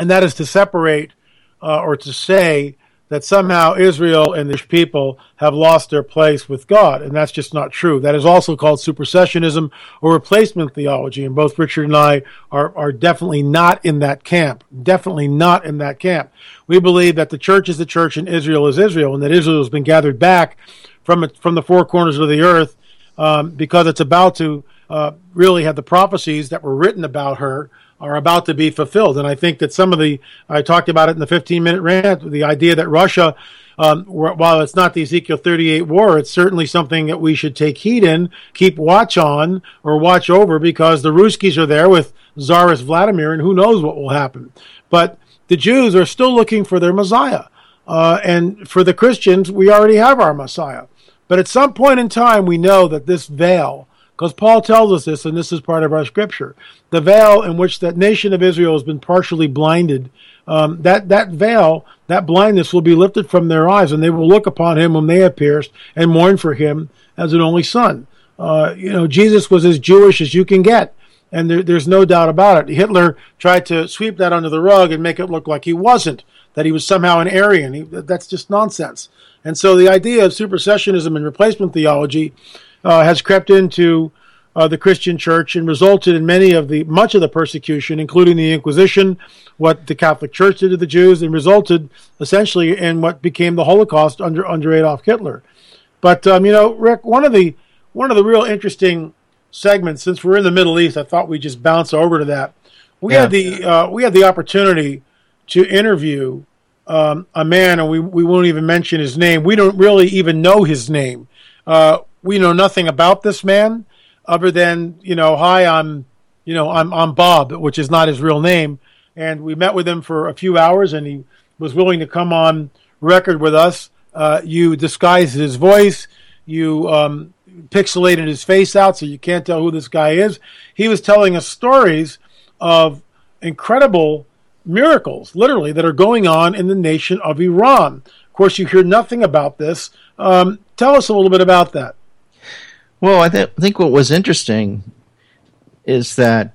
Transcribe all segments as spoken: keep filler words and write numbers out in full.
and that is to separate uh, or to say that somehow Israel and their people have lost their place with God, and that's just not true. That is also called supersessionism or replacement theology, and both Richard and I are, are definitely not in that camp, definitely not in that camp. We believe that the church is the church and Israel is Israel, and that Israel has been gathered back from it, from the four corners of the earth um, because it's about to uh, really have the prophecies that were written about her are about to be fulfilled. And I think that some of the, I talked about it in the fifteen-minute rant, the idea that Russia, um, while it's not the Ezekiel thirty-eight war, it's certainly something that we should take heed in, keep watch on, or watch over, because the Ruskies are there with Tsarist Vladimir, and who knows what will happen. But the Jews are still looking for their Messiah. Uh, and for the Christians, we already have our Messiah. But at some point in time, we know that this veil, because Paul tells us this, and this is part of our scripture, the veil in which that nation of Israel has been partially blinded, um, that, that veil, that blindness will be lifted from their eyes, and they will look upon him whom they have pierced and mourn for him as an only son. Uh, you know, Jesus was as Jewish as you can get, and there, there's no doubt about it. Hitler tried to sweep that under the rug and make it look like he wasn't, that he was somehow an Aryan. He, that's just nonsense. And so the idea of supersessionism and replacement theology Uh, has crept into uh, the Christian church and resulted in many of the much of the persecution, including the Inquisition, what the Catholic Church did to the Jews, and resulted essentially in what became the Holocaust under under Adolf Hitler. But um, you know, Rick, one of the one of the real interesting segments, since we're in the Middle East, I thought we'd just bounce over to that. We yeah. had the uh, we had the opportunity to interview um, a man, and we we won't even mention his name. We don't really even know his name. Uh, We know nothing about this man other than, you know, hi, I'm, you know, I'm, I'm Bob, which is not his real name. And we met with him for a few hours, and he was willing to come on record with us. Uh, you disguised his voice. You um, pixelated his face out so you can't tell who this guy is. He was telling us stories of incredible miracles, literally, that are going on in the nation of Iran. Of course, you hear nothing about this. Um, tell us a little bit about that. Well, I th- think what was interesting is that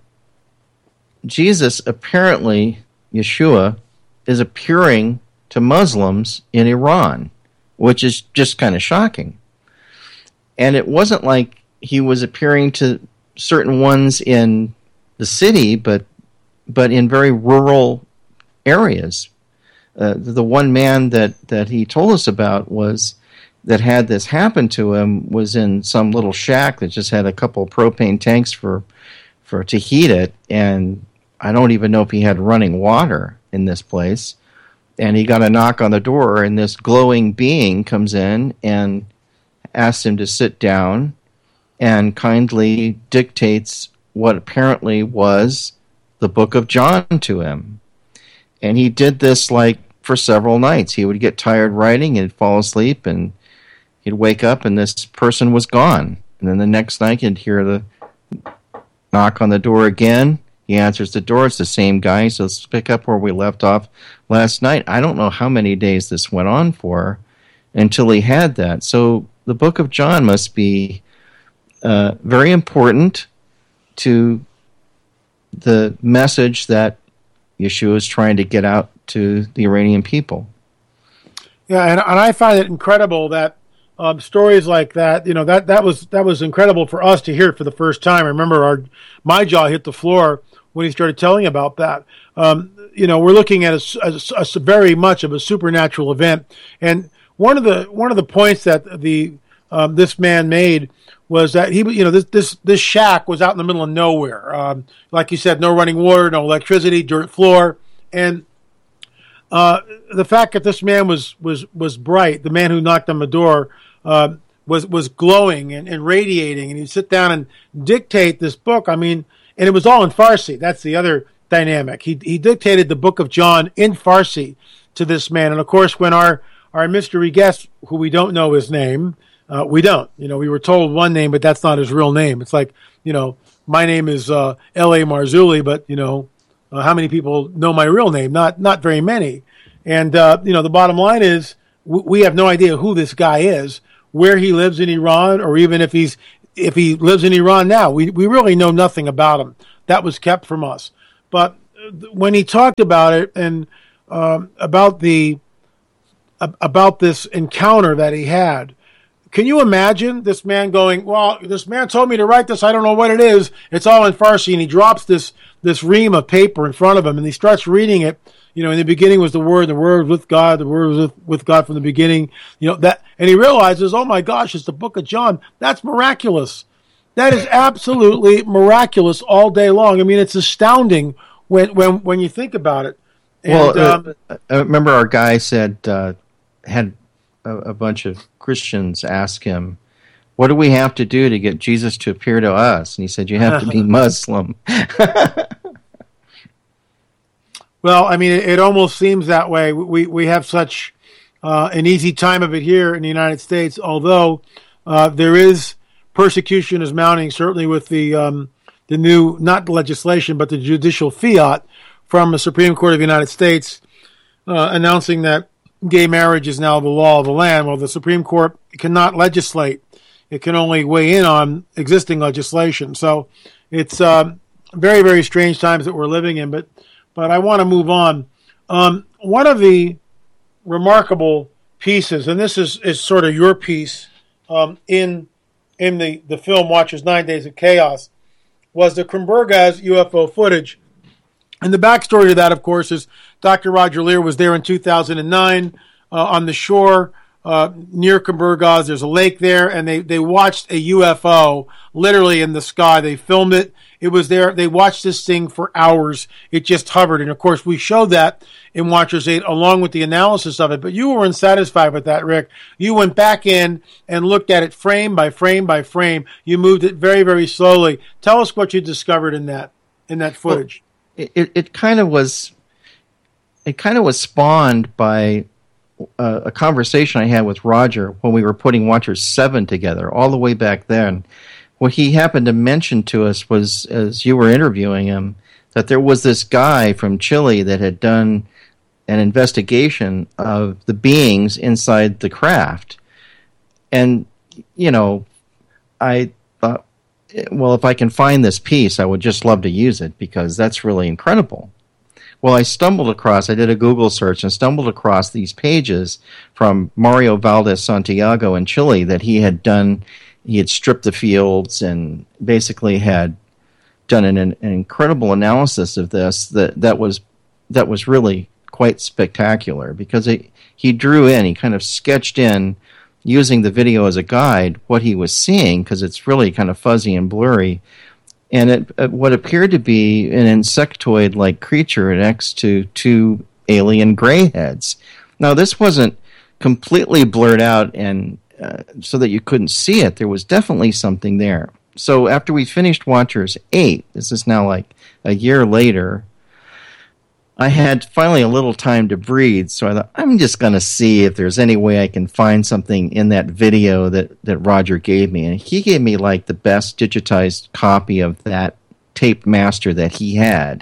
Jesus apparently, Yeshua, is appearing to Muslims in Iran, which is just kind of shocking. And it wasn't like he was appearing to certain ones in the city, but but in very rural areas. Uh, the one man that, that he told us about was that had this happen to him was in some little shack that just had a couple of propane tanks for for to heat it, and I don't even know if he had running water in this place. And he got a knock on the door, and this glowing being comes in and asks him to sit down and kindly dictates what apparently was the book of John to him. And he did this like for several nights. He would get tired writing and fall asleep, and he'd wake up and this person was gone. And then the next night he'd hear the knock on the door again. He answers the door. It's the same guy. So let's pick up where we left off last night. I don't know how many days this went on for until he had that. So the book of John must be uh, very important to the message that Yeshua is trying to get out to the Iranian people. Yeah, and, and I find it incredible that Um, stories like that, you know, that, that was that was incredible for us to hear for the first time. I remember our my jaw hit the floor when he started telling about that. Um, you know, we're looking at a, a, a very much of a supernatural event, and one of the one of the points that the um, this man made was that he, you know, this this this shack was out in the middle of nowhere. Um, like you said, no running water, no electricity, dirt floor, and uh, the fact that this man was was was bright, the man who knocked on the door. Uh, was was glowing and, and radiating, and he'd sit down and dictate this book. I mean, and it was all in Farsi. That's the other dynamic. He he dictated the book of John in Farsi to this man. And of course, when our, our mystery guest, who we don't know his name, uh, we don't. You know, we were told one name, but that's not his real name. It's like, you know, my name is uh, L A Marzulli, but, you know, uh, how many people know my real name? Not not very many. And, uh, you know, the bottom line is w- we have no idea who this guy is, where he lives in Iran, or even if he's if he lives in Iran now. We we really know nothing about him. That was kept from us. But when he talked about it and um, about the about this encounter that he had, can you imagine this man going, well, this man told me to write this. I don't know what it is. It's all in Farsi. And he drops this this ream of paper in front of him, and he starts reading it. You know, in the beginning was the Word, the Word was with God, the Word was with, with God from the beginning. You know, that, and he realizes, oh my gosh, it's the book of John. That's miraculous. That is absolutely miraculous all day long. I mean, it's astounding when when, when you think about it. And, well, uh, um, I remember our guy said, uh, had a, a bunch of Christians ask him, what do we have to do to get Jesus to appear to us? And he said, you have to be Muslim. Well, I mean, it, it almost seems that way. We we have such uh, an easy time of it here in the United States, although uh, there is persecution is mounting, certainly with the um, the new, not legislation, but the judicial fiat from the Supreme Court of the United States uh, announcing that gay marriage is now the law of the land. Well, the Supreme Court cannot legislate. It can only weigh in on existing legislation. So it's uh, very, very strange times that we're living in, but But I want to move on. Um, one of the remarkable pieces, and this is, is sort of your piece um, in in the, the film Watchers Nine Days of Chaos, was the Krumbergaz U F O footage. And the backstory to that, of course, is Doctor Roger Leir was there in two thousand nine uh, on the shore uh, near Krumbergaz. There's a lake there, and they, they watched a U F O literally in the sky. They filmed it. It was there. They watched this thing for hours. It just hovered. And, of course, we showed that in Watchers eight along with the analysis of it. But you were unsatisfied with that, Rick. You went back in and looked at it frame by frame by frame. You moved it very, very slowly. Tell us what you discovered in that in that footage. Well, it, it kind of was it kind of was spawned by a, a conversation I had with Roger when we were putting Watchers seven together all the way back then. What he happened to mention to us was, as you were interviewing him, that there was this guy from Chile that had done an investigation of the beings inside the craft. And, you know, I thought, well, if I can find this piece, I would just love to use it because that's really incredible. Well, I stumbled across, I did a Google search and stumbled across these pages from Mario Valdez Santiago in Chile that he had done. He had stripped the fields and basically had done an, an incredible analysis of this that, that was that was really quite spectacular because it, he drew in, he kind of sketched in, using the video as a guide, what he was seeing because it's really kind of fuzzy and blurry. And it, it what appeared to be an insectoid-like creature next to two alien gray heads. Now, this wasn't completely blurred out and Uh, so that you couldn't see it. There was definitely something there. So after we finished Watchers eight, this is now like a year later, I had finally a little time to breathe, so I thought, I'm just going to see if there's any way I can find something in that video that, that Roger gave me. And he gave me like the best digitized copy of that tape master that he had.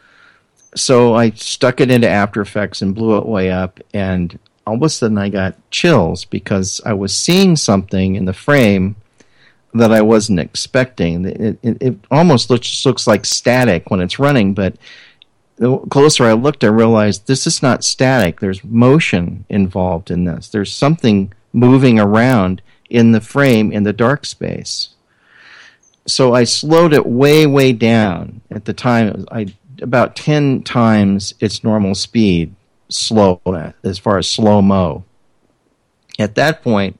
So I stuck it into After Effects and blew it way up, and all of a sudden I got chills because I was seeing something in the frame that I wasn't expecting. It, it, it almost looks, looks like static when it's running, but the closer I looked, I realized this is not static. There's motion involved in this. There's something moving around in the frame in the dark space. So I slowed it way, way down. At the time, I about ten times its normal speed. Slow as far as slow-mo. At that point,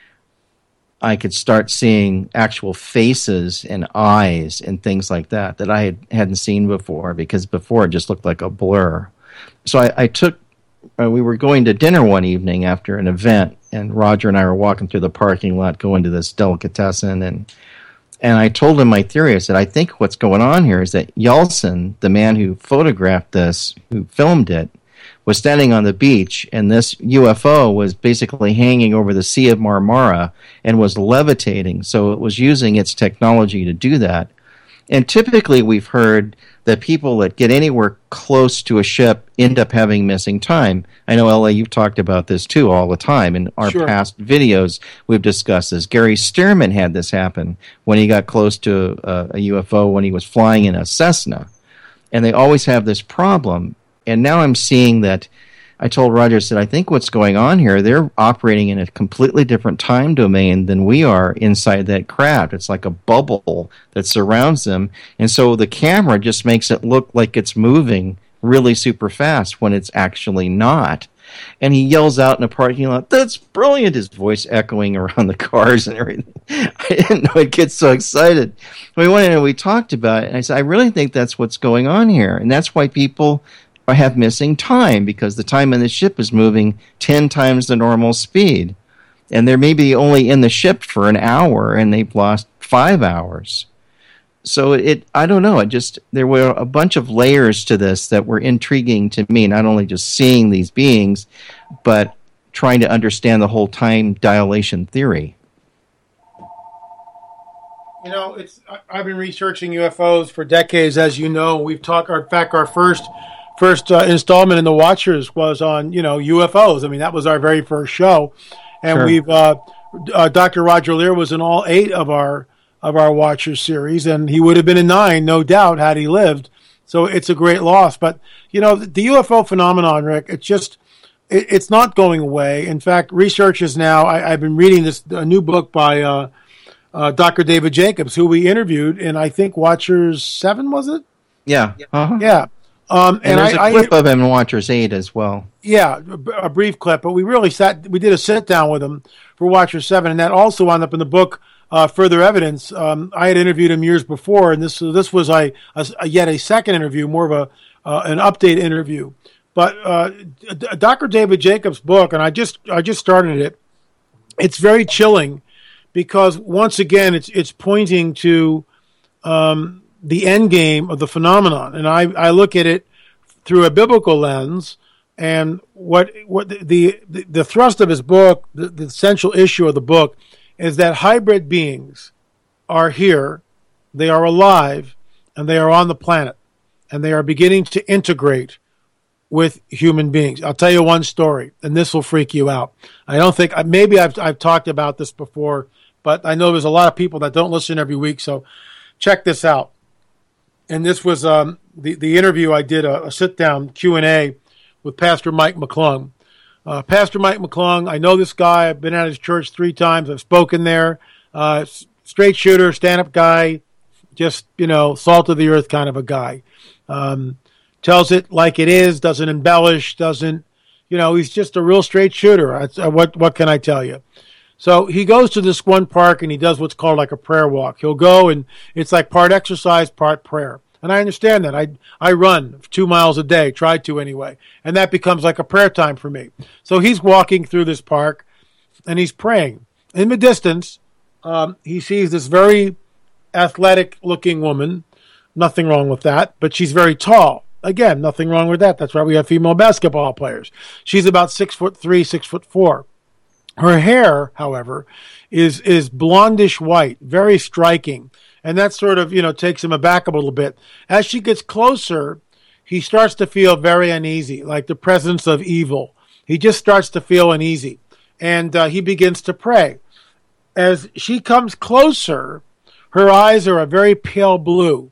I could start seeing actual faces and eyes and things like that that I had, hadn't seen before because before it just looked like a blur. So I, I took, uh, we were going to dinner one evening after an event, and Roger and I were walking through the parking lot going to this delicatessen, and and I told him my theory. I said, I think what's going on here is that Yeltsin, the man who photographed this, who filmed it, was standing on the beach, and this U F O was basically hanging over the Sea of Marmara and was levitating, so it was using its technology to do that. And typically we've heard that people that get anywhere close to a ship end up having missing time. I know, L A, you've talked about this too all the time. In our Sure. past videos, we've discussed this. Gary Stearman had this happen when he got close to a, a U F O when he was flying in a Cessna. and they always have this problem. And now I'm seeing that. I told Roger, I said, I think what's going on here, they're operating in a completely different time domain than we are inside that craft. It's like a bubble that surrounds them. And so the camera just makes it look like it's moving really super fast when it's actually not. And he yells out in a parking lot, "That's brilliant!" His voice echoing around the cars and everything. I didn't know I'd get so excited. We went in and we talked about it, and I said, I really think that's what's going on here. And that's why people have missing time, because the time in the ship is moving ten times the normal speed. And they're maybe only in the ship for an hour, and they've lost five hours. So it, I don't know, it just, there were a bunch of layers to this that were intriguing to me, not only just seeing these beings, but trying to understand the whole time dilation theory. You know, it's, I've been researching U F Os for decades, as you know. We've talked, in fact, our first first uh, installment in the Watchers was on, you know, U F Os. I mean, that was our very first show. And Sure. we've, uh, uh, Doctor Roger Leir was in all eight of our of our Watchers series, and he would have been in nine, no doubt, had he lived. So it's a great loss. But, you know, the U F O phenomenon, Rick, it's just, it, it's not going away. In fact, researchers now, I, I've been reading this a new book by uh, uh, Doctor David Jacobs, who we interviewed in, I think, Watchers seven, was it? Yeah. Uh-huh. Yeah. Um, And, and there's I, a clip I, of him in Watchers eight as well. Yeah, a, a brief clip, but we really sat, we did a sit down with him for Watchers seven, and that also wound up in the book, uh, Further Evidence. Um, I had interviewed him years before, and this this was a, a, a yet a second interview, more of a uh, an update interview. But uh, Doctor David Jacobs' book, and I just I just started it. It's very chilling because once again, it's it's pointing to um, the end game of the phenomenon, and I I look at it through a biblical lens. And what what the the, the thrust of his book, the, the essential issue of the book, is that hybrid beings are here, they are alive, and they are on the planet, and they are beginning to integrate with human beings. I'll tell you one story, and this will freak you out. I don't think, maybe I've I've talked about this before, but I know there's a lot of people that don't listen every week, so check this out. And this was um, the, the interview I did, a, a sit-down Q and A with Pastor Mike McClung. Uh, Pastor Mike McClung, I know this guy. I've been at his church three times. I've spoken there. Uh, straight shooter, stand-up guy, just, you know, salt of the earth kind of a guy. Um, tells it like it is, doesn't embellish, doesn't, you know, he's just a real straight shooter. I, uh, what, what can I tell you? So he goes to this one park and he does what's called like a prayer walk. He'll go and it's like part exercise, part prayer. And I understand that. I I run two miles a day, try to anyway. And that becomes like a prayer time for me. So he's walking through this park and he's praying. In the distance, um, he sees this very athletic-looking woman. Nothing wrong with that. But she's very tall. Again, nothing wrong with that. That's why we have female basketball players. She's about six foot three, six foot four. Her hair, however, is is blondish white, very striking. And that sort of, you know, takes him aback a little bit. As she gets closer, he starts to feel very uneasy, like the presence of evil. He just starts to feel uneasy. And uh, he begins to pray. As she comes closer, her eyes are a very pale blue.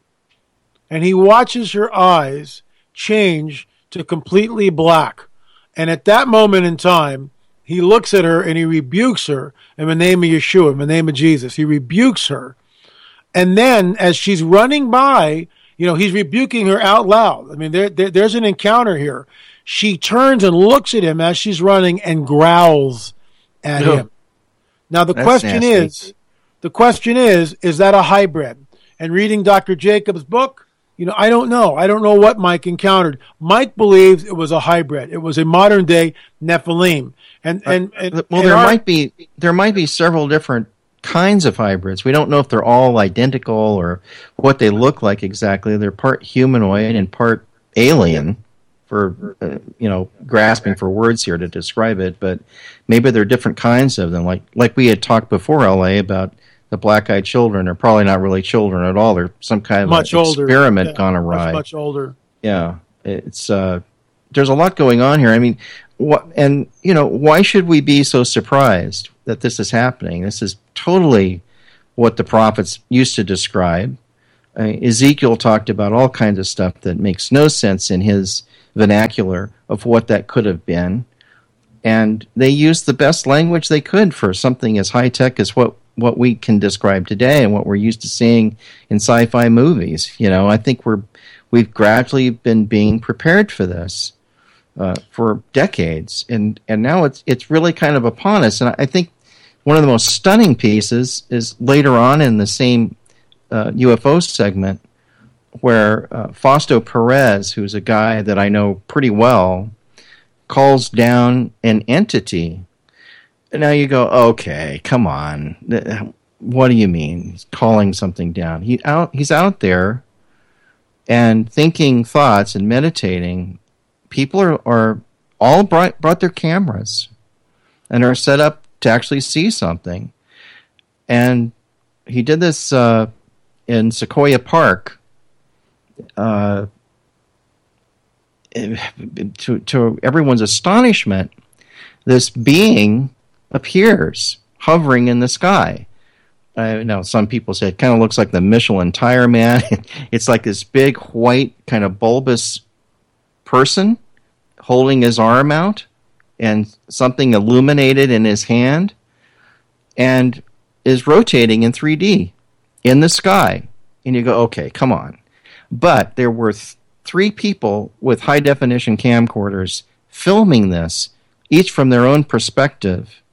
And he watches her eyes change to completely black. And at that moment in time, he looks at her and he rebukes her in the name of Yeshua, in the name of Jesus. He rebukes her. And then as she's running by, you know, he's rebuking her out loud. I mean, there, there, there's an encounter here. She turns and looks at him as she's running and growls at No. him. Now, the That's question nasty. is, the question is, is that a hybrid? And reading Doctor Jacobs' book, you know, I don't know. I don't know what Mike encountered. Mike believes it was a hybrid. It was a modern day Nephilim. And, and, and well, and there our- might be there might be several different kinds of hybrids. We don't know if they're all identical or what they look like exactly. They're part humanoid and part alien, for uh, you know, grasping for words here to describe it. But maybe there are different kinds of them. Like like we had talked before, L A, about the black-eyed children. Are probably not really children at all. They're some kind of much an older. experiment Yeah, gone awry. Much, much older. Yeah, it's uh, there's a lot going on here. I mean, what and you know, why should we be so surprised that this is happening? This is totally what the prophets used to describe. Uh, Ezekiel talked about all kinds of stuff that makes no sense in his vernacular of what that could have been. And they used the best language they could for something as high-tech as what, what we can describe today and what we're used to seeing in sci-fi movies. You know, I think we're, we've gradually been being prepared for this uh, for decades. And, and now it's, it's really kind of upon us. And I think one of the most stunning pieces is later on in the same uh, U F O segment where uh, Fausto Perez, who's a guy that I know pretty well, calls down an entity. And now you go, okay, come on. What do you mean? He's calling something down. He out, he's out there and thinking thoughts and meditating. People are, are all brought, brought their cameras and are set up to actually see something. And he did this uh, in Sequoia Park. Uh, to, to everyone's astonishment, this being appears hovering in the sky. I know some people say it kind of looks like the Michelin Tire Man. It's like this big white kind of bulbous person holding his arm out and something illuminated in his hand and is rotating in three D in the sky. And you go, okay, come on. But there were th- three people with high-definition camcorders filming this, each from their own perspective.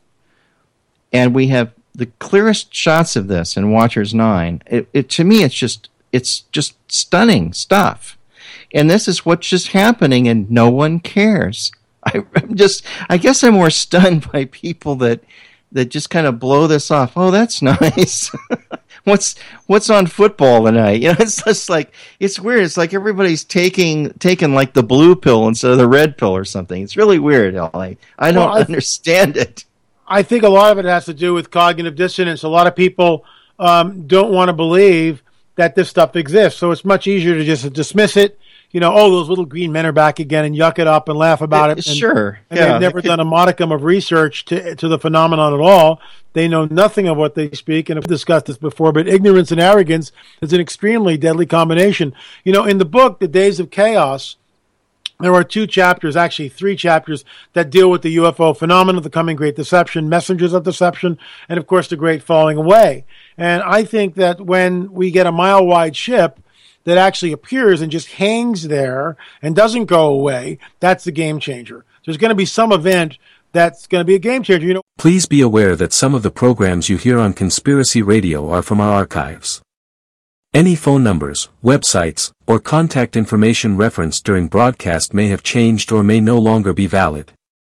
And we have the clearest shots of this in Watchers nine. It, it, to me, it's just it's just stunning stuff. And this is what's just happening, and no one cares. I, I'm just, I guess I'm more stunned by people that that just kind of blow this off. Oh, that's nice. What's what's on football tonight? You know, it's just like it's weird. It's like everybody's taking taking like the blue pill instead of the red pill or something. It's really weird. I I don't well, I, understand it. I think a lot of it has to do with cognitive dissonance. A lot of people um, don't want to believe that this stuff exists, so it's much easier to just dismiss it. You know, oh, those little green men are back again, and yuck it up and laugh about it. And, sure. And yeah, they've never could... done a modicum of research to to the phenomenon at all. They know nothing of what they speak, and I've discussed this before, but ignorance and arrogance is an extremely deadly combination. You know, in the book, The Days of Chaos, there are two chapters, actually three chapters, that deal with the U F O phenomenon, the coming great deception, messengers of deception, and, of course, the great falling away. And I think that when we get a mile-wide ship that actually appears and just hangs there and doesn't go away, that's the game changer. There's going to be some event that's going to be a game changer. You know. Please be aware that some of the programs you hear on Conspiracy Radio are from our archives. Any phone numbers, websites, or contact information referenced during broadcast may have changed or may no longer be valid.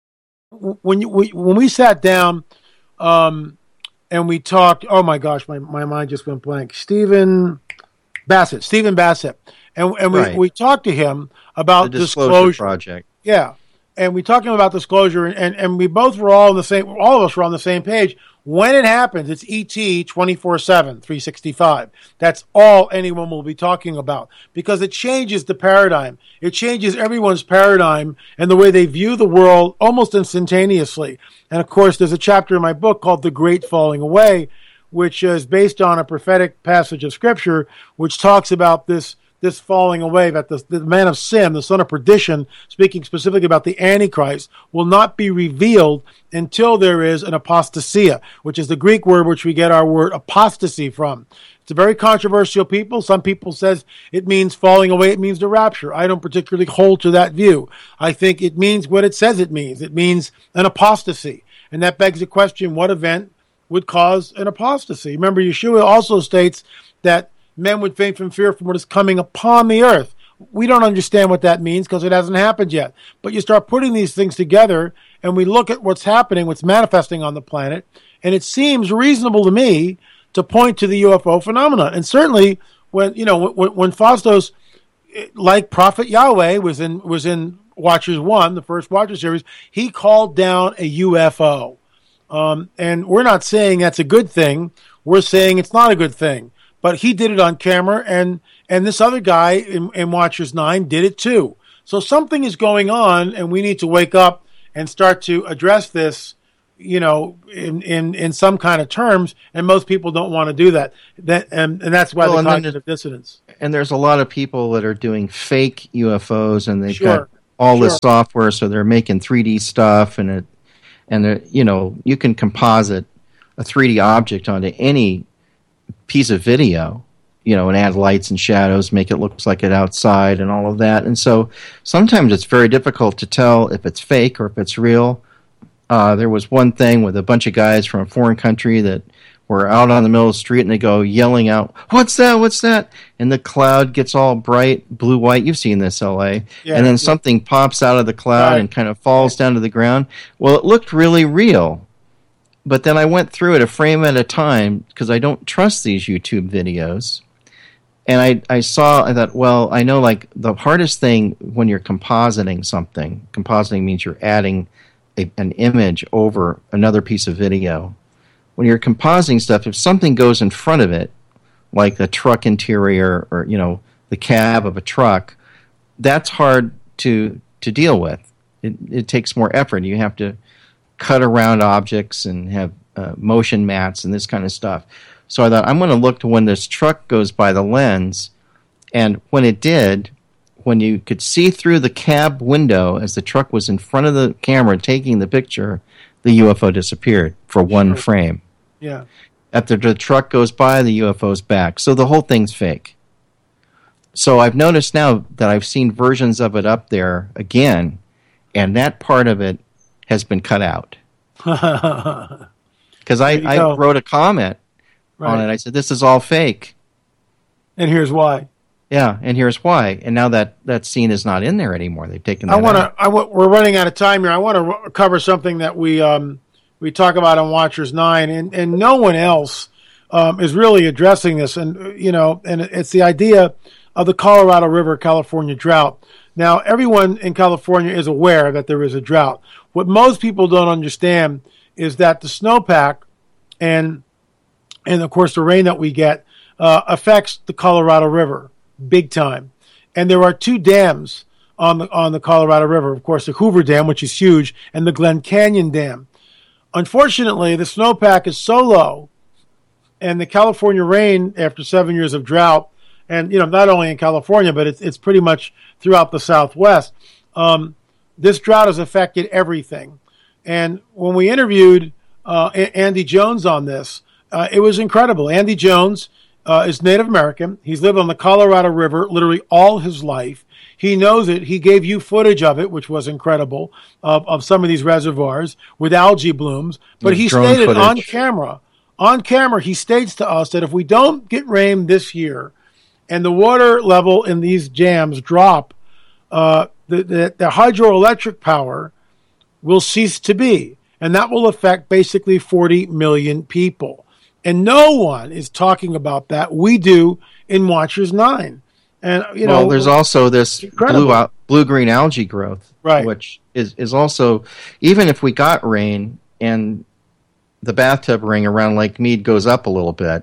When you, we, when we sat down um, and we talked, oh my gosh, my, my mind just went blank. Stephen Bassett, Stephen Bassett. And, and we, right. we talked to him about the disclosure, disclosure project. Yeah. And we talked to him about disclosure, and, and, and we both were all on the same, all of us were on the same page. When it happens, it's E T twenty-four seven, three sixty-five. That's all anyone will be talking about, because it changes the paradigm. It changes everyone's paradigm and the way they view the world almost instantaneously. And of course, there's a chapter in my book called The Great Falling Away, which is based on a prophetic passage of Scripture, which talks about this this falling away, that the, the man of sin, the son of perdition, speaking specifically about the Antichrist, will not be revealed until there is an apostasia, which is the Greek word which we get our word apostasy from. It's a very controversial people. Some people says it means falling away, it means the rapture. I don't particularly hold to that view. I think it means what it says it means. It means an apostasy. And that begs the question, what event would cause an apostasy? Remember, Yeshua also states that men would faint from fear from what is coming upon the earth. We don't understand what that means because it hasn't happened yet. But you start putting these things together, and we look at what's happening, what's manifesting on the planet, and it seems reasonable to me to point to the U F O phenomenon. And certainly, when you know when, when Faustos, like Prophet Yahweh, was in was in Watchers One, the first Watcher series, he called down a U F O. Um, and we're not saying that's a good thing. We're saying it's not a good thing. But he did it on camera, and, and this other guy in, in Watchers nine did it too. So something is going on, and we need to wake up and start to address this you know, in, in, in some kind of terms, and most people don't want to do that. That and, and that's why well, the cognitive dissonance. And there's a lot of people that are doing fake U F Os, and they've sure. got all sure. the software, so they're making three D stuff, and it, and you know, you can composite a three D object onto any piece of video, you know, and add lights and shadows, make it look like it outside, and all of that. And so sometimes it's very difficult to tell if it's fake or if it's real. Uh, there was one thing with a bunch of guys from a foreign country that were out on the middle of the street, and they go yelling out, "What's that? What's that?" And the cloud gets all bright, blue-white. You've seen this, L A. Yeah, and then yeah. something pops out of the cloud right. and kind of falls right. down to the ground. Well, it looked really real. But then I went through it a frame at a time because I don't trust these YouTube videos. And I, I saw, I thought, well, I know like the hardest thing when you're compositing something, compositing means you're adding a, an image over another piece of video. When you're compositing stuff, if something goes in front of it, like the truck interior or, you know, the cab of a truck, that's hard to to deal with. It, it takes more effort. You have to cut around objects and have uh, motion mats and this kind of stuff. So I thought, I'm going to look to when this truck goes by the lens, and when it did, when you could see through the cab window as the truck was in front of the camera taking the picture, the U F O disappeared for one sure. frame. Yeah. After the truck goes by, the U F O's back. So the whole thing's fake. So I've noticed now that I've seen versions of it up there again, and that part of it has been cut out. Because I, I wrote a comment right. on it. I said, this is all fake. And here's why. Yeah, and here's why. And now that, that scene is not in there anymore. They've taken that I wanna, out. I w- we're running out of time here. I want to r- cover something that we um, we talk about on Watchers nine, and, and no one else um, is really addressing this. And, you know, and it's the idea of the Colorado River, California drought. Now, everyone in California is aware that there is a drought. What most people don't understand is that the snowpack and, and of course, the rain that we get uh, affects the Colorado River big time. And there are two dams on the on the Colorado River. Of course, the Hoover Dam, which is huge, and the Glen Canyon Dam. Unfortunately, the snowpack is so low, and the California rain, after seven years of drought, and you know not only in California, but it's it's pretty much throughout the Southwest. Um, this drought has affected everything. And when we interviewed uh, Andy Jones on this, uh, it was incredible. Andy Jones uh, is Native American. He's lived on the Colorado River literally all his life. He knows it. He gave you footage of it, which was incredible, of, of some of these reservoirs with algae blooms. But With he drone stated footage. on camera, on camera, he states to us that if we don't get rain this year and the water level in these dams drop, uh, the, the, the hydroelectric power will cease to be. And that will affect basically forty million people. And no one is talking about that. We do in Watchers nine. And, you know, well, there's also this incredible. blue blue green algae growth, right. which is, is also, even if we got rain and the bathtub ring around Lake Mead goes up a little bit,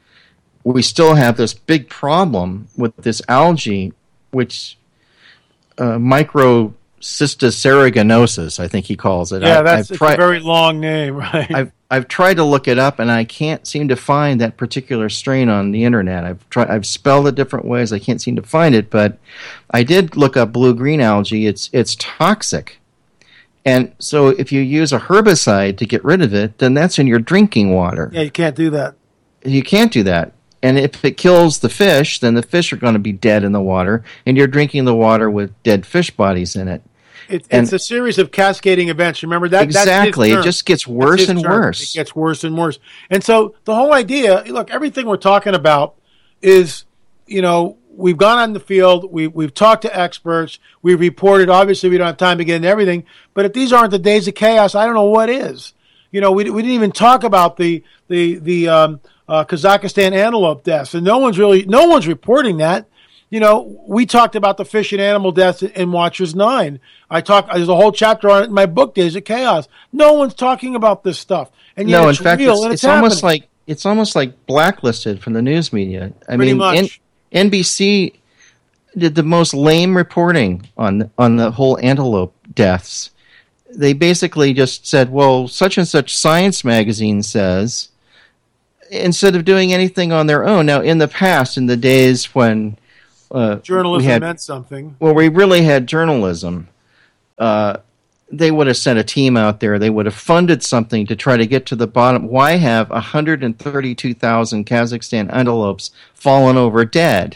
we still have this big problem with this algae, which uh, microcystis aeruginosus, I think he calls it. Yeah, I, that's I've it's tried, a very long name, right? I've I've tried to look it up, and I can't seem to find that particular strain on the internet. I've tried, I've spelled it different ways. I can't seem to find it, but I did look up blue-green algae. It's it's toxic, and so if you use a herbicide to get rid of it, then that's in your drinking water. Yeah, you can't do that. You can't do that. And if it kills the fish, then the fish are going to be dead in the water, and you're drinking the water with dead fish bodies in it. It, it's a series of cascading events. Remember that? Exactly. That's it just gets worse and term. worse. It gets worse and worse. And so the whole idea, look, everything we're talking about is, you know, we've gone on the field, we, we've talked to experts, we've reported. Obviously, we don't have time to get into everything. But if these aren't the days of chaos, I don't know what is. You know, we we didn't even talk about the the the um, uh, Kazakhstan antelope deaths, and no one's really no one's reporting that. You know, we talked about the fish and animal deaths in Watchers nine. I talk. There's a whole chapter on it in my book, Days of Chaos. No one's talking about this stuff, and yet no, it's in fact, real it's, and it's, it's almost like it's almost like blacklisted from the news media. I Pretty mean, much. N- N B C did the most lame reporting on on the whole antelope deaths. they basically just said, well, such and such science magazine says, instead of doing anything on their own. Now, in the past, in the days when uh, journalism we had, meant something, well, we really had journalism, uh, they would have sent a team out there. They would have funded something to try to get to the bottom. Why have one hundred thirty-two thousand Kazakhstan antelopes fallen over dead?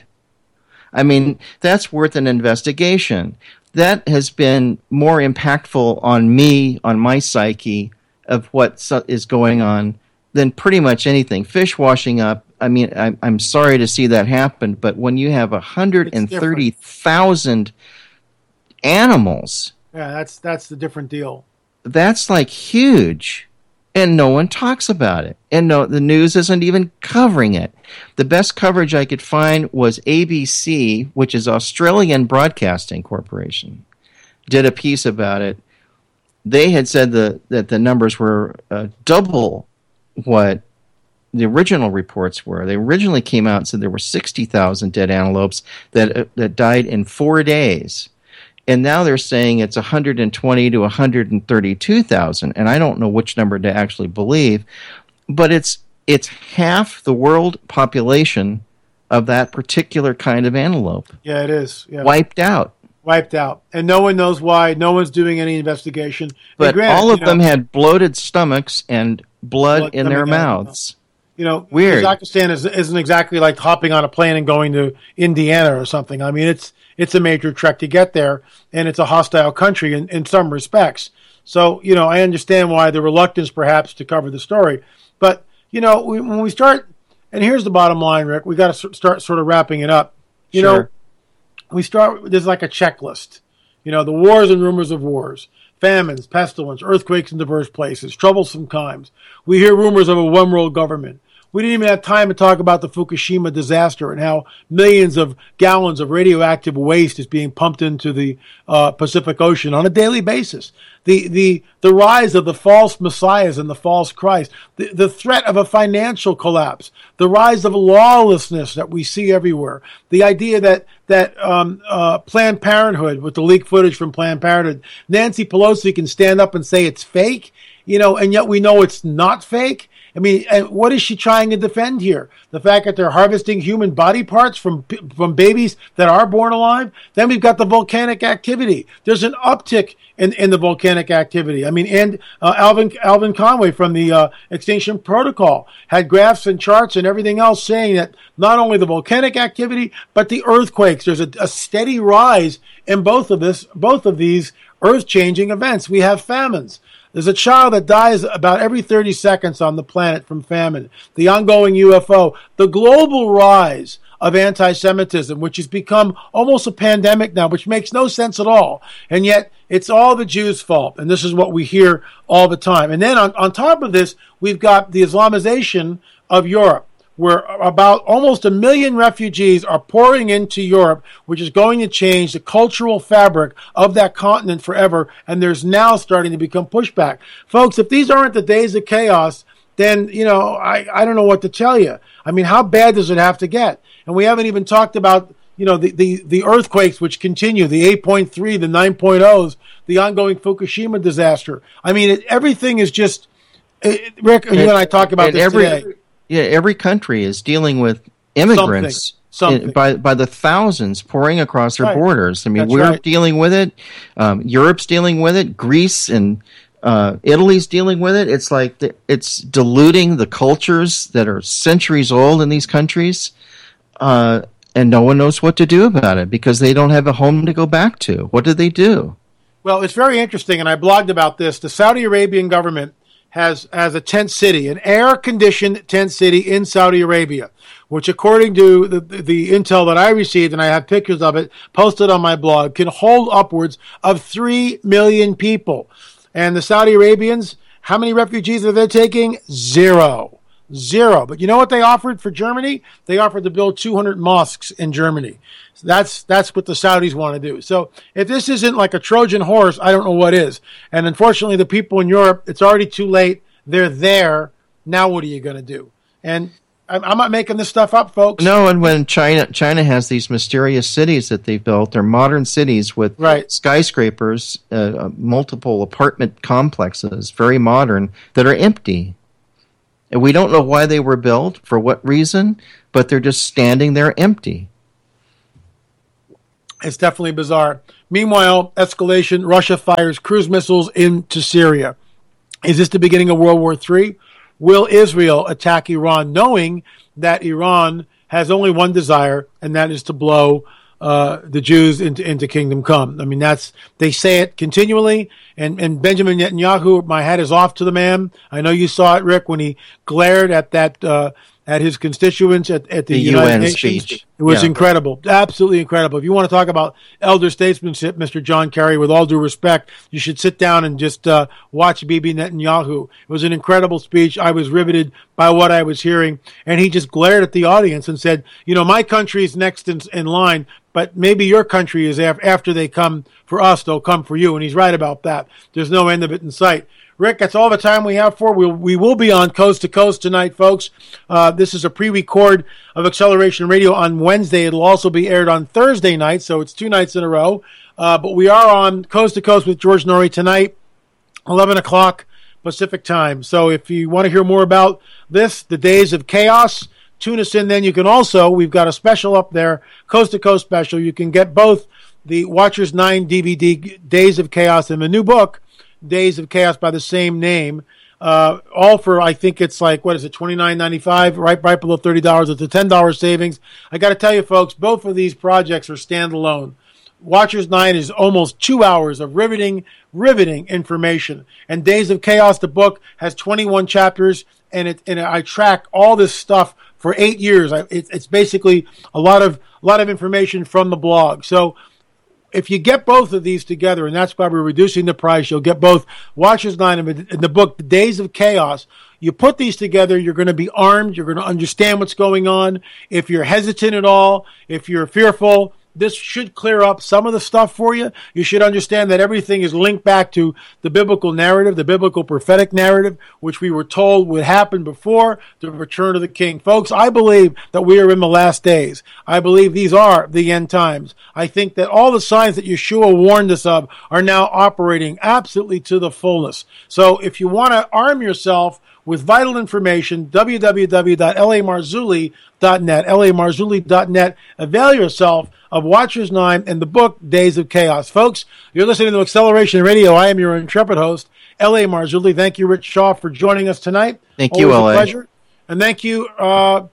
I mean, that's worth an investigation. That has been more impactful on me, on my psyche, of what is going on than pretty much anything. Fish washing up, I mean, I'm, I'm sorry to see that happen, but when you have one hundred thirty thousand animals... Yeah, that's that's the different deal. That's like huge, and no one talks about it, and no, the news isn't even covering it. The best coverage I could find was A B C, which is Australian Broadcasting Corporation, did a piece about it. They had said the, that the numbers were uh, double what the original reports were. They originally came out and said there were sixty thousand dead antelopes that uh, that died in four days. And now they're saying it's one hundred twenty to one hundred thirty-two thousand, and I don't know which number to actually believe, but it's it's half the world population of that particular kind of antelope. Yeah, it is. Yeah. Wiped out. Wiped out. And no one knows why. No one's doing any investigation. But granted, all of you them know, had bloated stomachs and blood, blood in their coming out. mouths. You know, Weird. Kazakhstan is, isn't exactly like hopping on a plane and going to Indiana or something. I mean, it's it's a major trek to get there, and it's a hostile country in, in some respects. So, you know, I understand why the reluctance perhaps to cover the story. But, you know, we, when we start, and here's the bottom line, Rick, we got to start sort of wrapping it up. You Sure. know, we start, there's like a checklist. You know, the wars and rumors of wars, famines, pestilence, earthquakes in diverse places, troublesome times. We hear rumors of a one-world government. We didn't even have time to talk about the Fukushima disaster and how millions of gallons of radioactive waste is being pumped into the uh, Pacific Ocean on a daily basis. The the the rise of the false messiahs and the false Christ, the, the threat of a financial collapse, the rise of lawlessness that we see everywhere, the idea that that um, uh, Planned Parenthood, with the leaked footage from Planned Parenthood, Nancy Pelosi can stand up and say it's fake, you know, and yet we know it's not fake. I mean, and what is she trying to defend here? The fact that they're harvesting human body parts from from babies that are born alive? Then we've got the volcanic activity. There's an uptick in, in the volcanic activity. I mean, and uh, Alvin Alvin Conway from the uh, Extinction Protocol had graphs and charts and everything else saying that not only the volcanic activity, but the earthquakes. There's a, a steady rise in both of this, both of these earth-changing events. We have famines. There's a child that dies about every thirty seconds on the planet from famine. The ongoing U F O, the global rise of anti-Semitism, which has become almost a pandemic now, which makes no sense at all. And yet it's all the Jews' fault. And this is what we hear all the time. And then on, on top of this, we've got the Islamization of Europe, where about almost a million refugees are pouring into Europe, which is going to change the cultural fabric of that continent forever, and there's now starting to become pushback. Folks, if these aren't the days of chaos, then, you know, I, I don't know what to tell you. I mean, how bad does it have to get? And we haven't even talked about, you know, the, the, the earthquakes which continue, the eight point three, the nine point ohs, the ongoing Fukushima disaster. I mean, it, everything is just, it, Rick, and you and I talk about this every, today. Yeah, every country is dealing with immigrants Something. Something. by by the thousands pouring across their Right. borders. I mean, That's we're right. dealing with it. Um, Europe's dealing with it. Greece and uh, Italy's dealing with it. It's like the, it's diluting the cultures that are centuries old in these countries, uh, and no one knows what to do about it because they don't have a home to go back to. What do they do? Well, it's very interesting, and I blogged about this. The Saudi Arabian government has has a tent city, an air-conditioned tent city in Saudi Arabia, which, according to the, the intel that I received, and I have pictures of it posted on my blog, can hold upwards of three million people. And the Saudi Arabians, how many refugees are they taking? Zero. Zero. But you know what they offered for Germany? They offered to build two hundred mosques in Germany. So that's that's what the Saudis want to do. So if this isn't like a Trojan horse, I don't know what is. And unfortunately, the people in Europe, it's already too late. They're there. Now what are you going to do? And I'm not making this stuff up, folks. No, and when China China has these mysterious cities that they've built, they're modern cities with right. skyscrapers, uh, multiple apartment complexes, very modern, that are empty. And we don't know why they were built, for what reason, but they're just standing there empty. It's definitely bizarre. Meanwhile, escalation, Russia fires cruise missiles into Syria. Is this the beginning of World War Three? Will Israel attack Iran, knowing that Iran has only one desire, and that is to blow uh, the Jews into, into kingdom come? I mean, that's they say it continually. And, and Benjamin Netanyahu, my hat is off to the man. I know you saw it, Rick, when he glared at that uh, at his constituents at, at the, the United U N Nations. Speech. It was yeah. incredible, absolutely incredible. If you want to talk about elder statesmanship, Mister John Kerry, with all due respect, you should sit down and just uh, watch Bibi Netanyahu. It was an incredible speech. I was riveted by what I was hearing, and he just glared at the audience and said, you know, my country is next in, in line, but maybe your country is af- after they come for us, they'll come for you. And he's right about that. There's no end of it in sight. Rick, that's all the time we have for. We'll, we will be on Coast to Coast tonight, folks. Uh, this is a pre-record of Acceleration Radio on Wednesday. It'll also be aired on Thursday night, so it's two nights in a row. Uh, but we are on Coast to Coast with George Noory tonight, eleven o'clock Pacific time. So if you want to hear more about this, the Days of Chaos, tune us in then. You can also, we've got a special up there, Coast to Coast special. You can get both the Watchers nine D V D, Days of Chaos, and the new book, Days of Chaos, by the same name, uh, all for, I think it's like, what is it, twenty-nine ninety-five, right, right below thirty dollars. It's a ten dollars savings. I got to tell you, folks, both of these projects are standalone. Watchers nine is almost two hours of riveting, riveting information. And Days of Chaos, the book, has twenty-one chapters, and it and I track all this stuff for eight years. I, it, it's basically a lot of a lot of information from the blog. So if you get both of these together, and that's why we're reducing the price, you'll get both Watchers nine and the book, The Days of Chaos. You put these together, you're going to be armed. You're going to understand what's going on. If you're hesitant at all, if you're fearful, this should clear up some of the stuff for you. You should understand that everything is linked back to the biblical narrative, the biblical prophetic narrative, which we were told would happen before the return of the King. Folks, I believe that we are in the last days. I believe these are the end times. I think that all the signs that Yeshua warned us of are now operating absolutely to the fullness. So if you want to arm yourself with vital information, w w w dot l a marzulli dot net, l a marzulli dot net. Avail yourself of Watchers nine and the book, Days of Chaos. Folks, you're listening to Acceleration Radio. I am your intrepid host, L A Marzulli. Thank you, Rich Shaw, for joining us tonight. Thank Always you, a L A. pleasure. And thank you, uh,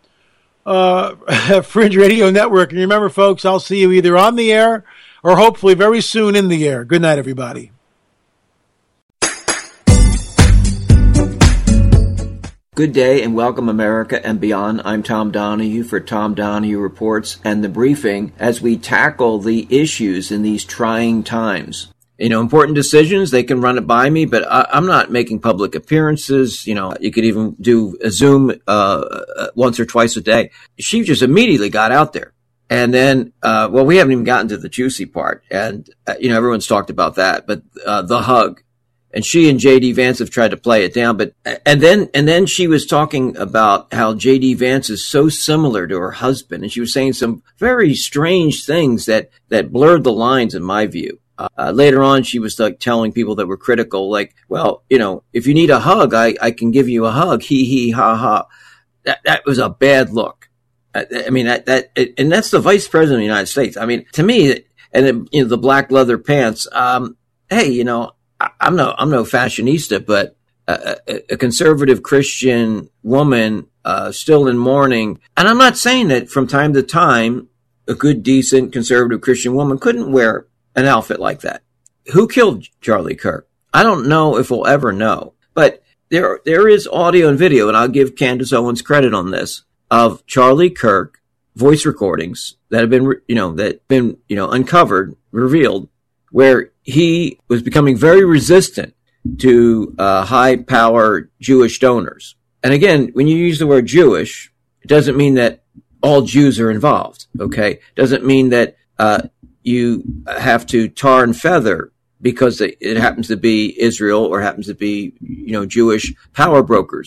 uh, Fringe Radio Network. And remember, folks, I'll see you either on the air or hopefully very soon in the air. Good night, everybody. Good day and welcome, America and beyond. I'm Tom Donahue for Tom Donahue Reports and The Briefing as we tackle the issues in these trying times. You know, important decisions, they can run it by me, but I, I'm not making public appearances. You know, you could even do a Zoom uh, once or twice a day. She just immediately got out there. And then, uh, well, we haven't even gotten to the juicy part. And, uh, you know, everyone's talked about that, but uh, the hug. And she and J D Vance have tried to play it down, but, and then, and then she was talking about how J D Vance is so similar to her husband. And she was saying some very strange things that, that blurred the lines in my view. Uh, later on, she was like telling people that were critical, like, well, you know, if you need a hug, I, I can give you a hug. He, he, ha, ha. That, that was a bad look. I, I mean, that, that, and that's the vice president of the United States. I mean, to me, and then, you know, the black leather pants, um, hey, you know, I'm no, I'm no fashionista, but a, a, a conservative Christian woman, uh, still in mourning. And I'm not saying that from time to time, a good, decent, conservative Christian woman couldn't wear an outfit like that. Who killed Charlie Kirk? I don't know if we'll ever know, but there, there is audio and video, and I'll give Candace Owens credit on this, of Charlie Kirk voice recordings that have been, you know, that been, you know, uncovered, revealed, where he was becoming very resistant to uh, high-power Jewish donors. And again, when you use the word Jewish, it doesn't mean that all Jews are involved, okay? It doesn't mean that uh, you have to tar and feather because it happens to be Israel or happens to be, you know, Jewish power brokers.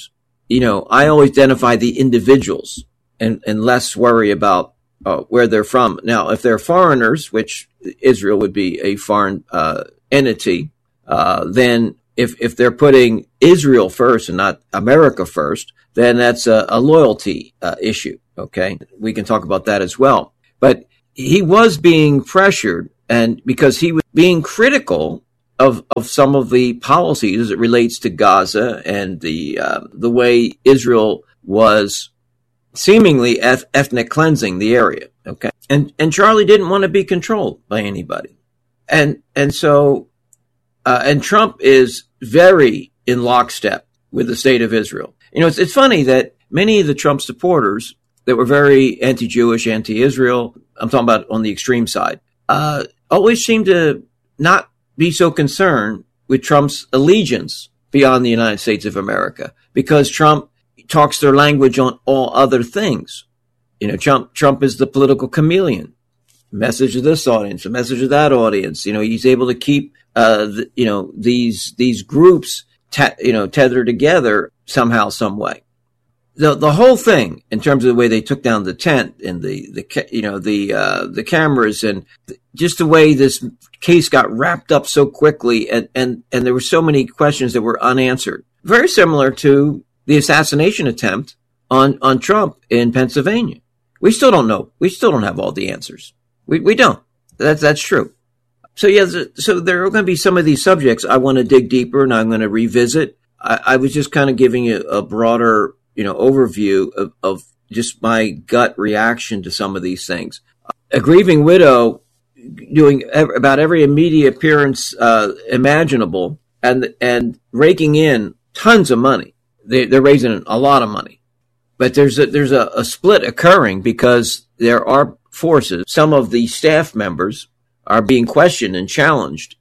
you know, I always identify the individuals and, and less worry about uh, where they're from. Now, if they're foreigners, which Israel would be a foreign uh, entity, uh, then if, if they're putting Israel first and not America first, then that's a, a loyalty uh, issue. Okay. We can talk about that as well. But he was being pressured, and because he was being critical of, of some of the policies as it relates to Gaza and the, uh, the way Israel was seemingly eth- ethnic cleansing the area. Okay. And, and Charlie didn't want to be controlled by anybody. And, and so, uh, and Trump is very in lockstep with the state of Israel. You know, it's, it's funny that many of the Trump supporters that were very anti-Jewish, anti-Israel, I'm talking about on the extreme side, uh, always seem to not be so concerned with Trump's allegiance beyond the United States of America, because Trump talks their language on all other things. You know, Trump, Trump is the political chameleon. Message of this audience, a message of that audience. You know, he's able to keep, uh, the, you know, these, these groups, te- you know, tethered together somehow, some way. The the whole thing, in terms of the way they took down the tent and the, the you know, the, uh, the cameras, and just the way this case got wrapped up so quickly, and, and, and there were so many questions that were unanswered. Very similar to the assassination attempt on, on Trump in Pennsylvania. We still don't know. We still don't have all the answers. We, we don't. That's, that's true. So yeah, so there are going to be some of these subjects I want to dig deeper, and I'm going to revisit. I, I was just kind of giving you a broader, you know, overview of, of just my gut reaction to some of these things. A grieving widow doing ev- about every media appearance uh, imaginable, and and raking in tons of money. They, they're raising a lot of money, but there's a, there's a, a split occurring because there are forces. Some of the staff members are being questioned and challenged,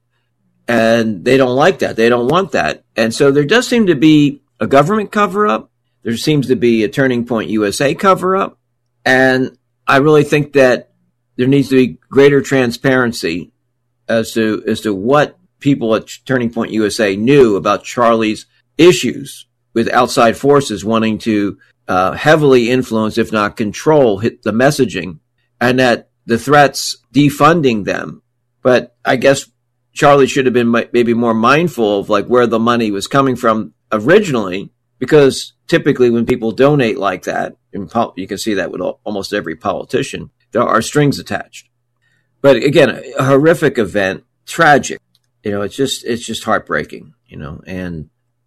and they don't like that. They don't want that, and so there does seem to be a government cover-up. There seems to be a Turning Point U S A cover-up, and I really think that there needs to be greater transparency as to as to what people at Turning Point U S A knew about Charlie's issues with outside forces wanting to uh, heavily influence, if not control, hit the messaging, and that the threats defunding them. But I guess Charlie should have been maybe more mindful of like where the money was coming from originally, because typically when people donate like that, and you can see that with almost every politician, there are strings attached. But again, a horrific event, tragic. You know, it's just it's just heartbreaking, you know, and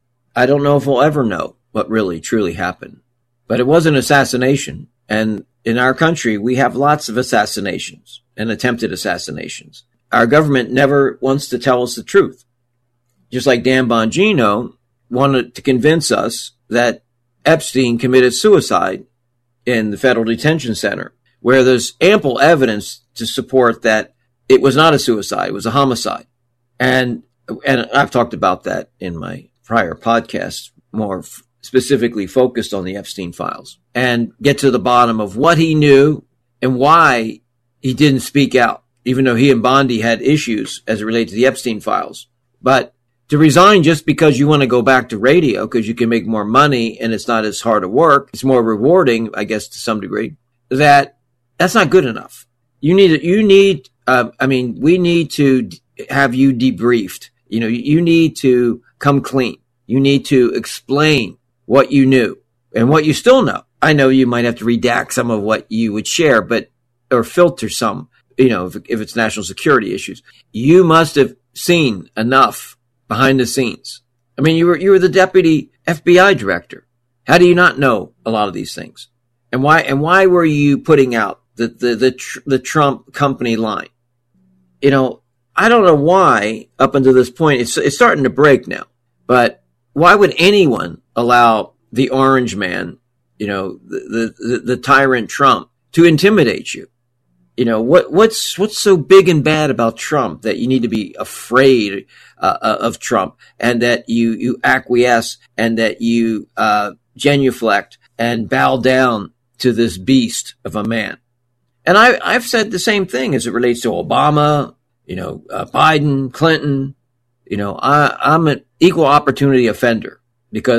I don't know if we'll ever know what really truly happened. But it was an assassination. And in our country, we have lots of assassinations and attempted assassinations. Our government never wants to tell us the truth. Just like Dan Bongino wanted to convince us that Epstein committed suicide in the Federal Detention Center, where there's ample evidence to support that it was not a suicide, it was a homicide. And and I've talked about that in my prior podcasts, more f- specifically focused on the Epstein files, and get to the bottom of what he knew and why he didn't speak out, even though he and Bondi had issues as it relates to the Epstein files. But to resign just because you want to go back to radio because you can make more money and it's not as hard to work, it's more rewarding, I guess, to some degree, that that's not good enough. You need, you need, uh, I mean, we need to have you debriefed. You know, you need to come clean. You need to explain what you knew and what you still know. I know you might have to redact some of what you would share, but, or filter some, you know, if, if it's national security issues. You must have seen enough behind the scenes. I mean, you were, you were the deputy F B I director. How do you not know a lot of these things? And why, and why were you putting out the, the, the, the Trump company line? You know, I don't know why up until this point, it's, it's starting to break now, but why would anyone allow the orange man, you know, the, the, the tyrant Trump to intimidate you? You know, what, what's, what's so big and bad about Trump that you need to be afraid uh, of Trump, and that you, you acquiesce, and that you, uh, genuflect and bow down to this beast of a man? And I, I've said the same thing as it relates to Obama, you know, uh, Biden, Clinton. You know, I, I'm an equal opportunity offender because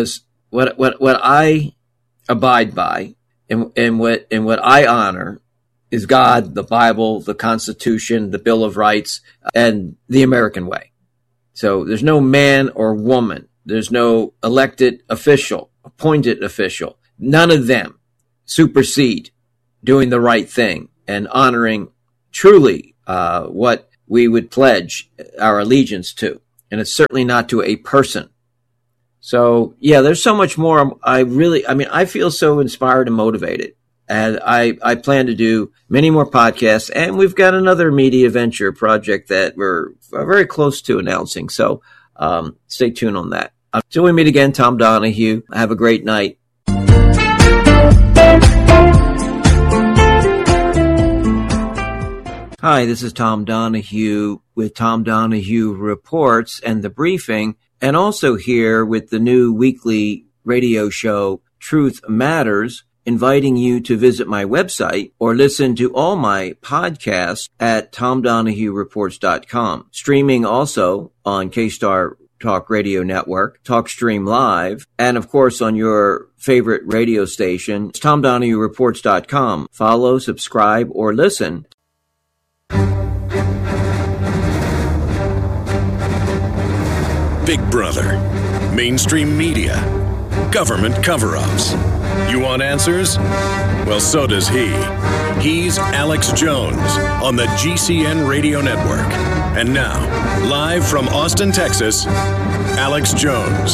what what what I abide by and and what and what I honor is God, the Bible, the Constitution, the Bill of Rights, and the American way. So there's no man or woman. There's no elected official, appointed official. None of them supersede doing the right thing and honoring truly uh, what we would pledge our allegiance to. And it's certainly not to a person. So, yeah, there's so much more. I really, I mean, I feel so inspired and motivated. And I, I plan to do many more podcasts. And we've got another media venture project that we're very close to announcing. So um, stay tuned on that. Until we meet again, Tom Donahue. Have a great night. Hi, this is Tom Donahue with Tom Donahue Reports and The Briefing, and also here with the new weekly radio show, Truth Matters, inviting you to visit my website or listen to all my podcasts at tom donahue reports dot com. Streaming also on K-Star Talk Radio Network, TalkStream Live, and of course on your favorite radio station, tom donahue reports dot com. Follow, subscribe, or listen. Big Brother, mainstream media, government cover-ups. You want answers? Well, so does he. He's Alex Jones on the G C N Radio Network. And now, live from Austin, Texas, Alex Jones.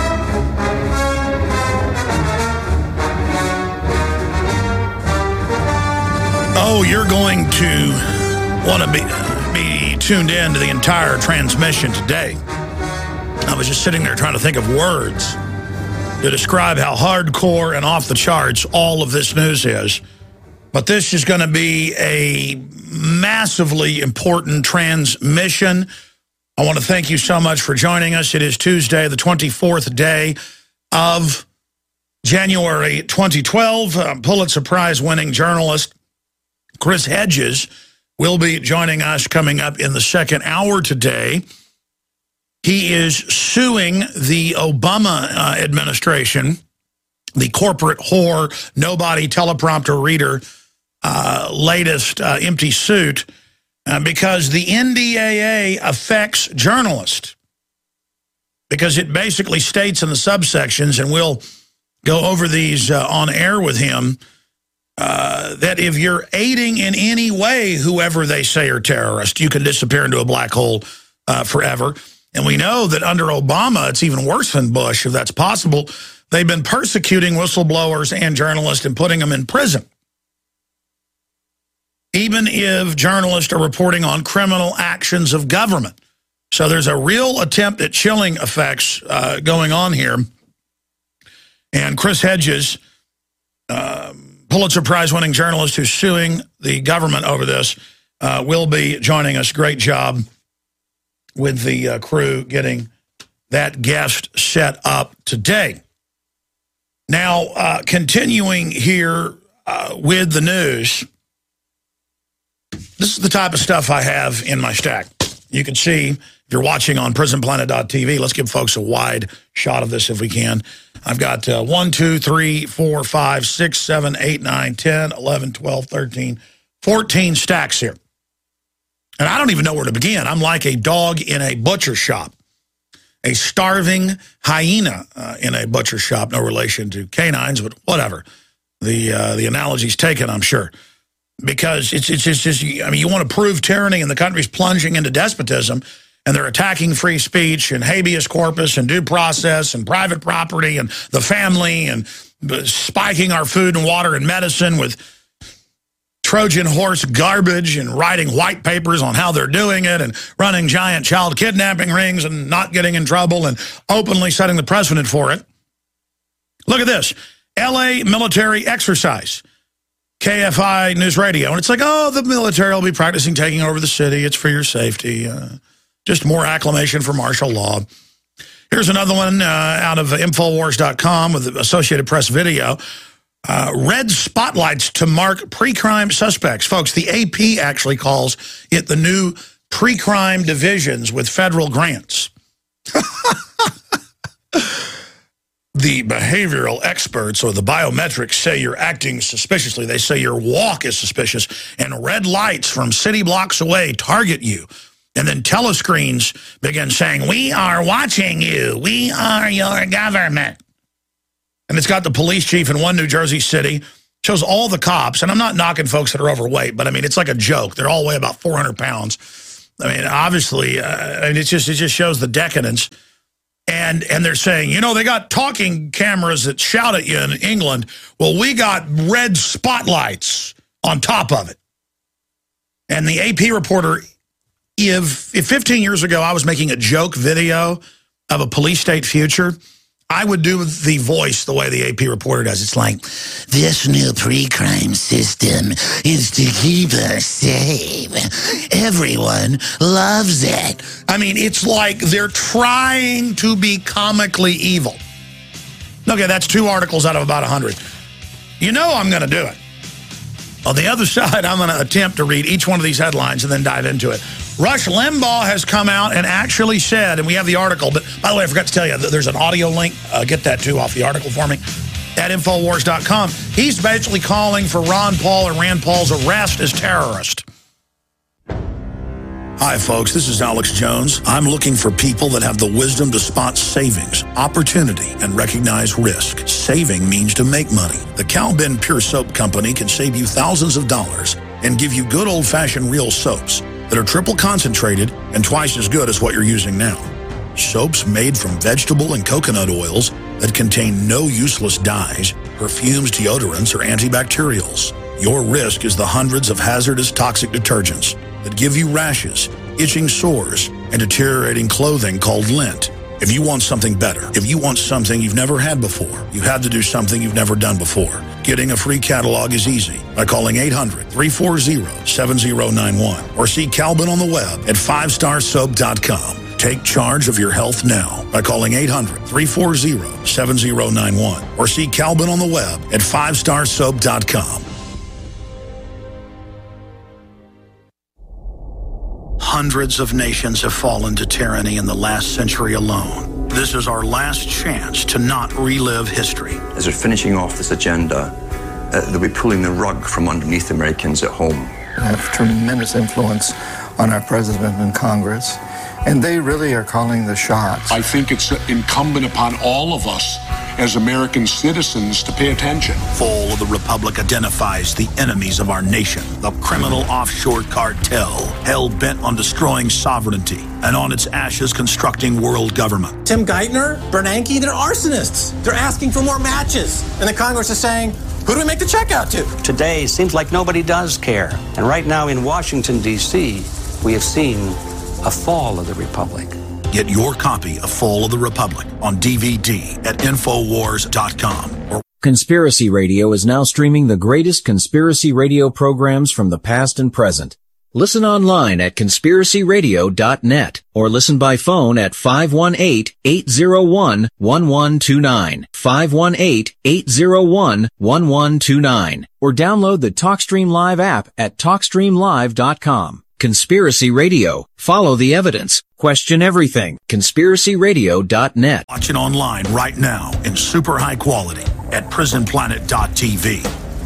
Oh, you're going to want to be, be tuned in to the entire transmission today. I was just sitting there trying to think of words to describe how hardcore and off the charts all of this news is. But this is going to be a massively important transmission. I want to thank you so much for joining us. It is Tuesday, the twenty-fourth day of January twenty twelve. Uh, Pulitzer Prize-winning journalist Chris Hedges will be joining us coming up in the second hour today. He is suing the Obama uh, administration, the corporate whore, nobody teleprompter reader, uh, latest uh, empty suit, uh, because the N D A A affects journalists. Because it basically states in the subsections, and we'll go over these uh, on air with him, uh, that if you're aiding in any way whoever they say are terrorists, you can disappear into a black hole uh, forever. And we know that under Obama, it's even worse than Bush, if that's possible. They've been persecuting whistleblowers and journalists and putting them in prison. Even if journalists are reporting on criminal actions of government. So there's a real attempt at chilling effects uh, going on here. And Chris Hedges, uh, Pulitzer Prize-winning journalist who's suing the government over this, uh, will be joining us. Great job with the uh, crew getting that guest set up today. Now, uh, continuing here uh, with the news, this is the type of stuff I have in my stack. You can see, if you're watching on prison planet dot t v, let's give folks a wide shot of this if we can. I've got uh, one, two, three, four, five, six, seven, eight, nine, ten, eleven, twelve, thirteen, fourteen stacks here. And I don't even know where to begin. I'm like a dog in a butcher shop, a starving hyena uh, in a butcher shop. No relation to canines, but whatever. The uh, the analogy's taken, I'm sure, because it's it's just, just I mean, you want to prove tyranny, and the country's plunging into despotism, and they're attacking free speech and habeas corpus and due process and private property and the family and spiking our food and water and medicine with Trojan horse garbage and writing white papers on how they're doing it and running giant child kidnapping rings and not getting in trouble and openly setting the precedent for it. Look at this. L A military exercise. K F I News Radio. And it's like, oh, the military will be practicing taking over the city. It's for your safety. Uh, just more acclamation for martial law. Here's another one uh, out of Infowars dot com with the Associated Press video. Uh, red spotlights to mark pre-crime suspects. Folks, the A P actually calls it the new pre-crime divisions with federal grants. the behavioral experts or the biometrics say you're acting suspiciously. They say your walk is suspicious, and red lights from city blocks away target you. And then telescreens begin saying, we are watching you. We are your government. And it's got the police chief in one New Jersey city, shows all the cops. And I'm not knocking folks that are overweight, but I mean, it's like a joke. They're all weigh about four hundred pounds. I mean, obviously, uh, I mean, it's just, it just shows the decadence. And and they're saying, you know, they got talking cameras that shout at you in England. Well, we got red spotlights on top of it. And the A P reporter, if, if fifteen years ago I was making a joke video of a police state future, I would do the voice the way the A P reporter does. It's like, this new pre-crime system is to keep us safe. Everyone loves it. I mean, it's like they're trying to be comically evil. Okay, that's two articles out of about one hundred. You know I'm going to do it. On the other side, I'm going to attempt to read each one of these headlines and then dive into it. Rush Limbaugh has come out and actually said, and we have the article, but by the way, I forgot to tell you, there's an audio link. Uh, get that, too, off the article for me at Infowars dot com. He's basically calling for Ron Paul and Rand Paul's arrest as terrorist. Hi, folks. This is Alex Jones. I'm looking for people that have the wisdom to spot savings, opportunity, and recognize risk. Saving means to make money. The Cal-Ben Pure Soap Company can save you thousands of dollars and give you good old-fashioned real soaps that are triple concentrated and twice as good as what you're using now. Soaps made from vegetable and coconut oils that contain no useless dyes, perfumes, deodorants, or antibacterials. Your risk is the hundreds of hazardous toxic detergents that give you rashes, itching sores, and deteriorating clothing called lint. If you want something better, if you want something you've never had before, you have to do something you've never done before. Getting a free catalog is easy by calling eight hundred, three four zero, seven zero nine one or see Cal-Ben on the web at five star soap dot com. Take charge of your health now by calling eight hundred, three four zero, seven zero nine one or see Cal-Ben on the web at five star soap dot com. Hundreds of nations have fallen to tyranny in the last century alone. This is our last chance to not relive history. As they're finishing off this agenda, uh, they'll be pulling the rug from underneath Americans at home. I have tremendous influence on our president and Congress, and they really are calling the shots. I think it's incumbent upon all of us as American citizens to pay attention. Fall of the Republic identifies the enemies of our nation, the criminal offshore cartel, hell-bent on destroying sovereignty, and on its ashes constructing world government. Tim Geithner, Bernanke, they're arsonists. They're asking for more matches. And the Congress is saying, who do we make the check out to? Today seems like nobody does care. And right now in Washington, D C, we have seen a fall of the Republic. Get your copy of Fall of the Republic on D V D at Infowars dot com. Or Conspiracy Radio is now streaming the greatest conspiracy radio programs from the past and present. Listen online at conspiracy radio dot net or listen by phone at five one eight, eight zero one, one one two nine, five one eight, eight zero one, one one two nine, or download the TalkStream Live app at talk stream live dot com. Conspiracy Radio. Follow the evidence. Question everything. conspiracy radio dot net. Watch it online right now in super high quality at prison planet dot t v.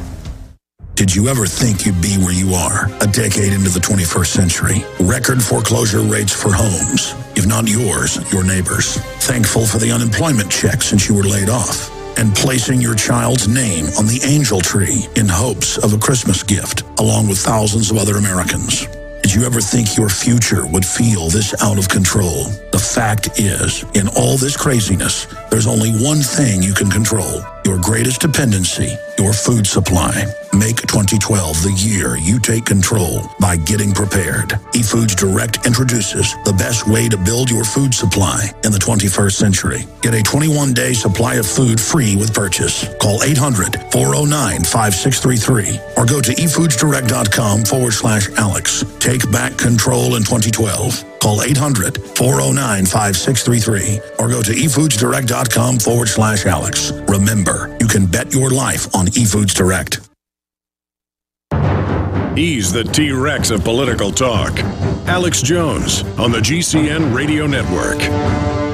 Did you ever think you'd be where you are a decade into the twenty-first century? Record foreclosure rates for homes, if not yours, your neighbors. Thankful for the unemployment check since you were laid off. And placing your child's name on the angel tree in hopes of a Christmas gift, along with thousands of other Americans. Did you ever think your future would feel this out of control? The fact is, in all this craziness, there's only one thing you can control. Your greatest dependency, your food supply. Make twenty twelve the year you take control by getting prepared. eFoods Direct introduces the best way to build your food supply in the twenty-first century. Get a twenty-one day supply of food free with purchase. Call eight hundred, four oh nine, five six three three or go to efoodsdirect.com forward slash Alex. Take back control in twenty twelve. Call eight hundred, four oh nine, five six three three or go to efoodsdirect.com forward slash Alex. Remember, you can bet your life on eFoods Direct. He's the T-Rex of political talk. Alex Jones on the G C N Radio Network.